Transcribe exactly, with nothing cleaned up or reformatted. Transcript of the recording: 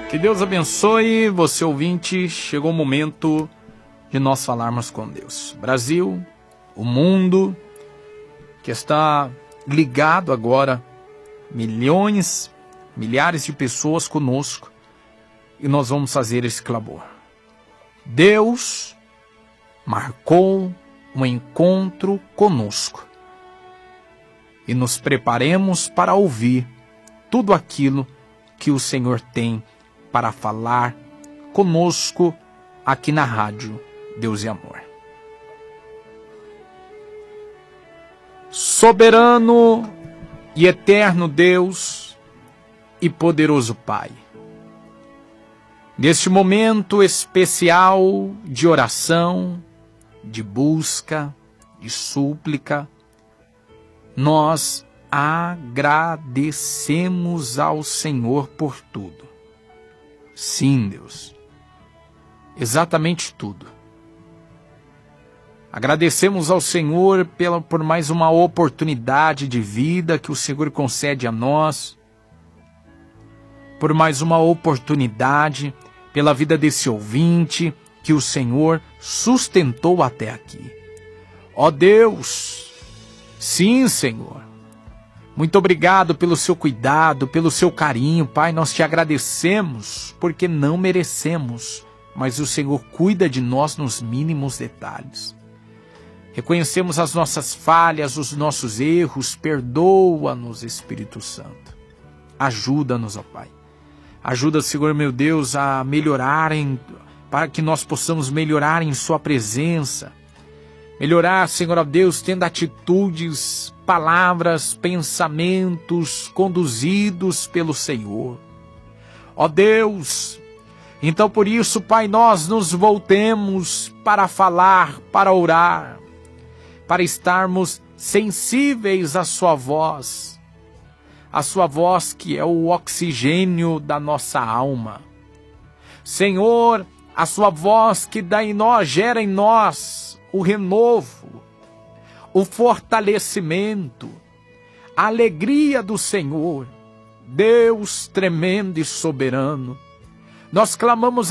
Que Deus abençoe você, ouvinte. Chegou o momento de nós falarmos com Deus. Brasil, o mundo, que está ligado agora, milhões, milhares de pessoas conosco, e nós vamos fazer esse clamor. Deus marcou um encontro conosco e nos preparemos para ouvir tudo aquilo que o Senhor tem para falar conosco aqui na rádio Deus e Amor. Soberano e eterno Deus e poderoso Pai, neste momento especial de oração, de busca, de súplica, nós agradecemos ao Senhor por tudo. Sim, Deus, exatamente tudo. Agradecemos ao Senhor pela, por mais uma oportunidade de vida que o Senhor concede a nós, por mais uma oportunidade pela vida desse ouvinte que o Senhor sustentou até aqui. Ó Deus, sim, Senhor, muito obrigado pelo seu cuidado, pelo seu carinho, Pai. Nós te agradecemos porque não merecemos, mas o Senhor cuida de nós nos mínimos detalhes. Reconhecemos as nossas falhas, os nossos erros. Perdoa-nos, Espírito Santo. Ajuda-nos, ó Pai. Ajuda, Senhor meu Deus, a melhorar, em, para que nós possamos melhorar em sua presença. Melhorar, Senhor ó Deus, tendo atitudes, palavras, pensamentos conduzidos pelo Senhor. Ó Deus, então por isso, Pai, nós nos voltemos para falar, para orar, para estarmos sensíveis à sua voz, a sua voz que é o oxigênio da nossa alma. Senhor, a sua voz que dá em nós, gera em nós o renovo, o fortalecimento, a alegria do Senhor. Deus tremendo e soberano, nós clamamos